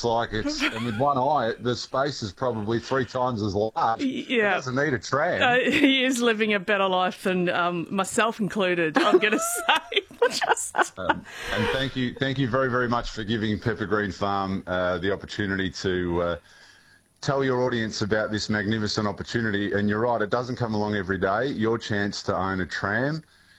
like and with one eye, the space is probably 3 times as large. Yeah. It doesn't need a tram. He is living a better life than myself included, I'm going to say. And thank you very, very much for giving Pepper Green Farm the opportunity to tell your audience about this magnificent opportunity. And you're right, it doesn't come along every day. Your chance to own a tram.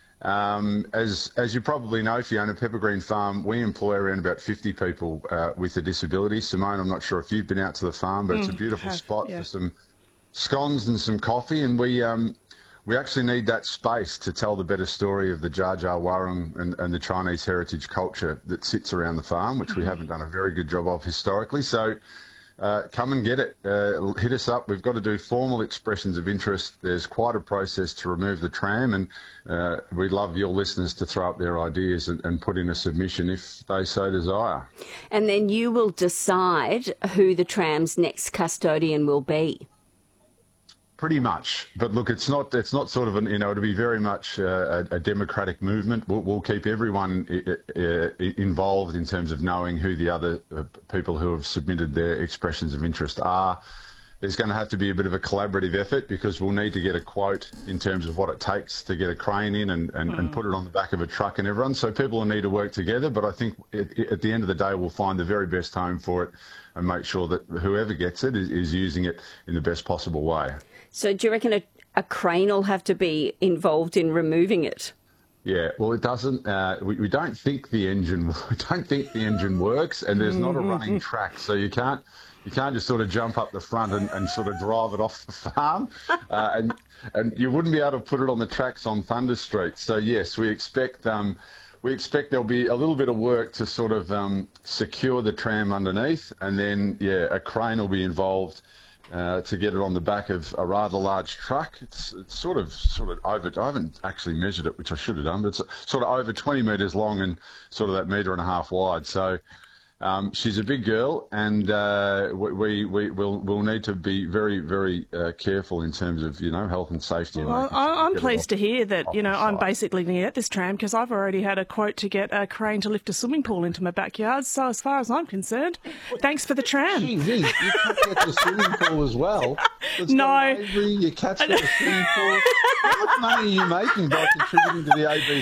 As you probably know, Fiona, Pepper Green Farm, we employ around about 50 people with a disability. Simone, I'm not sure if you've been out to the farm, but it's a beautiful spot for some scones and some coffee. And we actually need that space to tell the better story of the Dja Dja Wurrung and the Chinese heritage culture that sits around the farm, which we haven't done a very good job of historically. So come and get it. Hit us up. We've got to do formal expressions of interest. There's quite a process to remove the tram, and we'd love your listeners to throw up their ideas and put in a submission if they so desire. And then you will decide who the tram's next custodian will be. Pretty much, but look, it's not sort of it'll be very much a democratic movement. We'll keep everyone involved in terms of knowing who the other people who have submitted their expressions of interest are. There's going to have to be a bit of a collaborative effort because we'll need to get a quote in terms of what it takes to get a crane in and put it on the back of a truck and everyone. So people will need to work together, but I think at the end of the day, we'll find the very best home for it and make sure that whoever gets it is using it in the best possible way. So do you reckon a crane will have to be involved in removing it? Yeah, well, it doesn't. We don't think the engine. We don't think the engine works, and there's not a running track, so you can't just sort of jump up the front and sort of drive it off the farm, and you wouldn't be able to put it on the tracks on Thunder Street. So yes, we expect there'll be a little bit of work to sort of secure the tram underneath, and then a crane will be involved. To get it on the back of a rather large truck. It's sort of over, I haven't actually measured it, which I should have done, but it's sort of over 20 metres long and sort of that metre and a half wide. So she's a big girl, and we'll need to be very, very careful in terms of, health and safety. Well, I'm pleased to hear that, I'm basically going to get this tram because I've already had a quote to get a crane to lift a swimming pool into my backyard. So as far as I'm concerned, thanks for the tram. Gee whiz, you can't get the swimming pool as well. No. Your cat's got the swimming pool. How much money are you making by contributing to the ABC?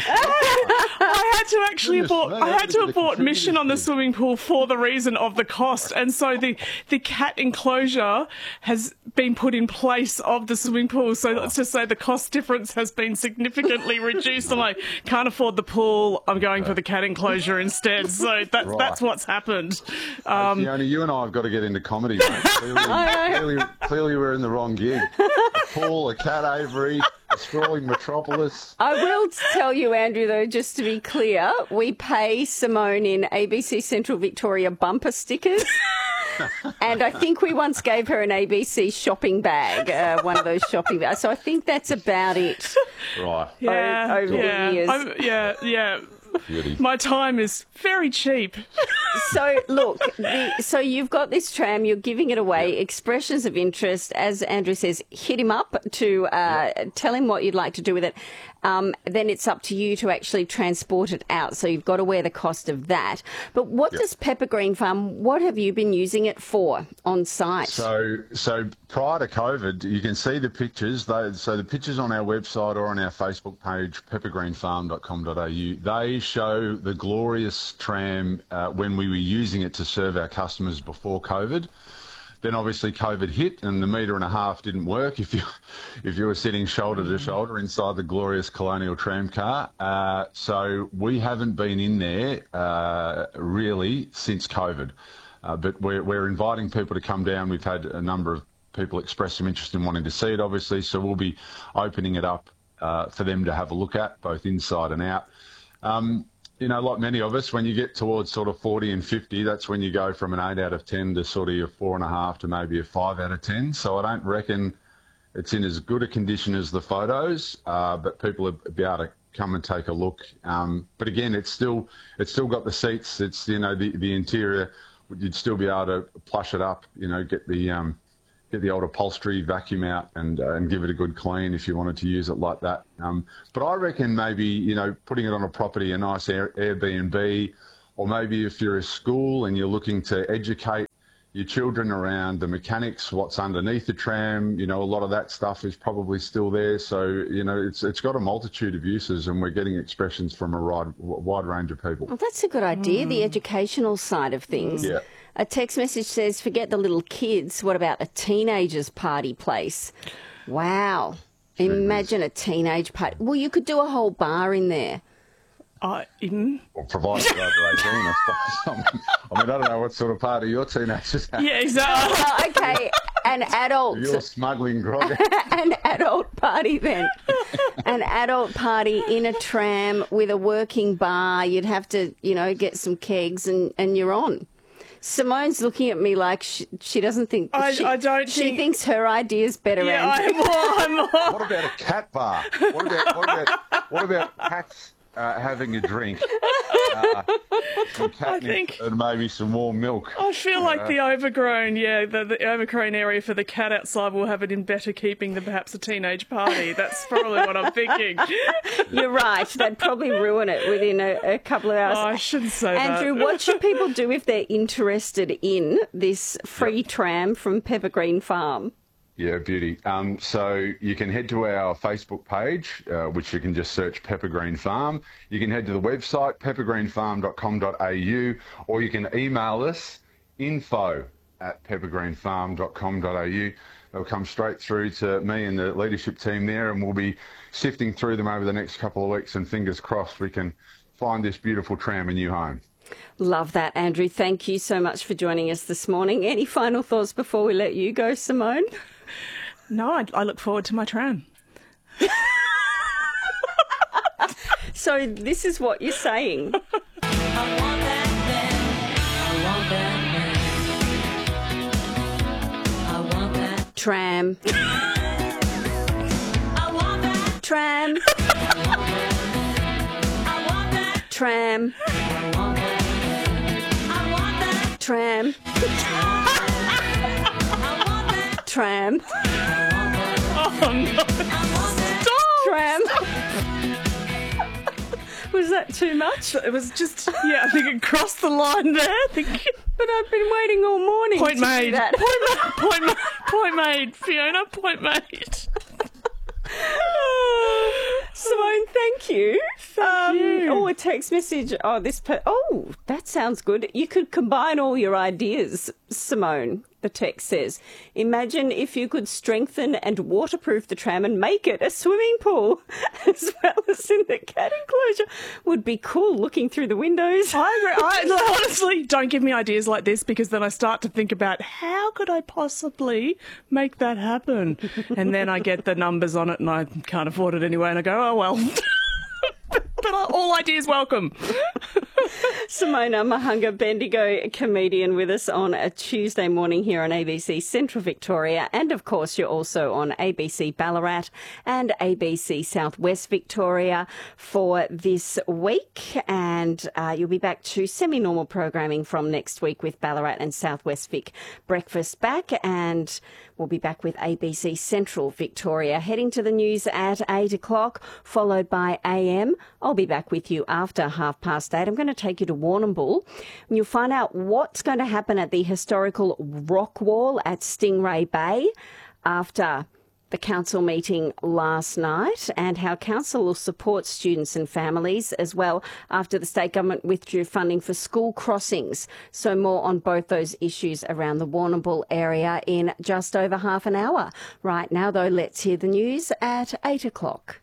I had to actually abort mission on the swimming pool for the reason of the cost, and so the cat enclosure has been put in place of the swimming pool. So let's just say the cost difference has been significantly reduced. I'm like, can't afford the pool. I'm going for the cat enclosure instead. So that's what's happened. Fiona, you and I have got to get into comedy, mate. Clearly we're in the wrong gig. A pool, a cat aviary, a sprawling metropolis. I will tell you, Andrew, though, just to be clear, we pay Simone in ABC Central Victoria bumper stickers. And I think we once gave her an ABC shopping bag, one of those shopping bags. So I think that's about it. Right. Over the years. Yeah. My time is very cheap. So, look, so you've got this tram, you're giving it away, expressions of interest. As Andrew says, hit him up to tell him what you'd like to do with it. Then it's up to you to actually transport it out. So you've got to wear the cost of that. But what does Pepper Green Farm, what have you been using it for on site? So prior to COVID, you can see the pictures. So the pictures on our website or on our Facebook page, peppergreenfarm.com.au, they show the glorious tram when we were using it to serve our customers before COVID. Then obviously COVID hit and the metre and a half didn't work if you were sitting shoulder to shoulder inside the glorious Colonial tram car. So we haven't been in there really since COVID. But we're inviting people to come down. We've had a number of people express some interest in wanting to see it, obviously. So we'll be opening it up for them to have a look at, both inside and out. Like many of us, when you get towards sort of 40 and 50, that's when you go from an 8 out of 10 to sort of your 4.5 to maybe a 5 out of 10. So I don't reckon it's in as good a condition as the photos, but people will be able to come and take a look. But again, it's still got the seats. It's, the interior, you'd still be able to plush it up, get the old upholstery, vacuum out and give it a good clean if you wanted to use it like that. But I reckon maybe, putting it on a property, a nice Airbnb, or maybe if you're a school and you're looking to educate your children around the mechanics, what's underneath the tram. A lot of that stuff is probably still there. So, it's got a multitude of uses, and we're getting expressions from a wide range of people. Well, that's a good idea, the educational side of things. Yeah. A text message says, forget the little kids. What about a teenagers' party place? Wow. Imagine a teenage party. Well, you could do a whole bar in there. Well, provided you're over 18, I suppose. I don't know what sort of party your teenagers have. Yeah, exactly. Well, okay, an adult. You're smuggling grog. An adult party then. An adult party in a tram with a working bar. You'd have to, get some kegs and you're on. Simone's looking at me like she doesn't think... I don't She think... thinks her idea's better, Yeah, Andrew. I'm What about a cat bar? What about cats having a drink? Some catnip and maybe some warm milk. I feel like the overgrown, the overgrown area for the cat outside will have it in better keeping than perhaps a teenage party. That's probably what I'm thinking. You're right. They'd probably ruin it within a couple of hours. Oh, I shouldn't say that. Andrew, what should people do if they're interested in this free tram from Pepper Green Farm? Yeah, beauty. So you can head to our Facebook page, which you can just search Pepper Green Farm. You can head to the website, peppergreenfarm.com.au, or you can email us, info@peppergreenfarm.com.au. They'll come straight through to me and the leadership team there, and we'll be sifting through them over the next couple of weeks, and fingers crossed we can find this beautiful tram a new home. Love that, Andrew. Thank you so much for joining us this morning. Any final thoughts before we let you go, Simone? No, I look forward to my tram. So this is what you're saying. I want that man. I want that man. I want that Tram. I want that Tram. I want that Tram. I want that Tram. Tram. Oh, no. Tram. Was that too much? It was just, I think it crossed the line there. But I've been waiting all morning Point to do made. that. Point made, Fiona. Point made. Simone, thank you. Thank you. Oh, a text message. That sounds good. You could combine all your ideas, Simone, the text says. Imagine if you could strengthen and waterproof the tram and make it a swimming pool, as well as in the cat enclosure. Would be cool looking through the windows. I agree. Honestly, don't give me ideas like this, because then I start to think about how could I possibly make that happen? And then I get the numbers on it and I can't afford it anyway, and I go, oh, well. But all ideas welcome. Simona Mahunga Bendigo, a comedian, with us on a Tuesday morning here on ABC Central Victoria. And of course, you're also on ABC Ballarat and ABC Southwest Victoria for this week. And you'll be back to semi-normal programming from next week with Ballarat and Southwest Vic Breakfast back. And we'll be back with ABC Central Victoria. Heading to the news at 8 o'clock, followed by AM. I'll be back with you after 8:30. I'm going to take you to Warrnambool, and you'll find out what's going to happen at the historical rock wall at Stingray Bay after the council meeting last night, and how council will support students and families as well after the state government withdrew funding for school crossings. So more on both those issues around the Warrnambool area in just over half an hour. Right now, though, let's hear the news at 8 o'clock.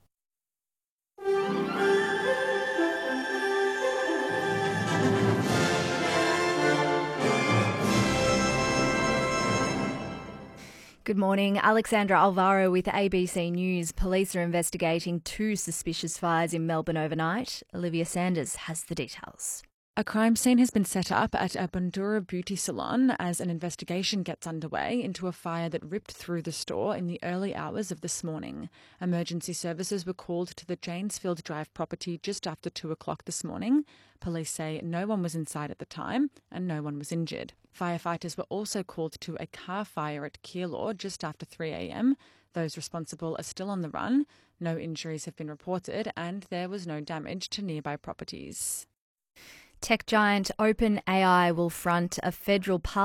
Good morning. Alexandra Alvaro with ABC News. Police are investigating 2 suspicious fires in Melbourne overnight. Olivia Sanders has the details. A crime scene has been set up at a Bundoora beauty salon as an investigation gets underway into a fire that ripped through the store in the early hours of this morning. Emergency services were called to the Janesfield Drive property just after 2 o'clock this morning. Police say no one was inside at the time and no one was injured. Firefighters were also called to a car fire at Keilor just after 3 a.m. Those responsible are still on the run. No injuries have been reported and there was no damage to nearby properties. Tech giant OpenAI will front a federal parliament